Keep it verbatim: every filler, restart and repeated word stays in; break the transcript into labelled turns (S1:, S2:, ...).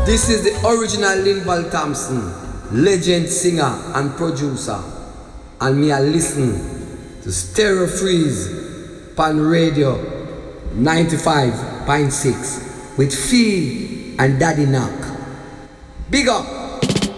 S1: This is the original Linval Thompson, legend singer and producer. And me a listen to Stereo Freeze Pan Radio ninety-five point six with Feel and Daddy Knock. Big up!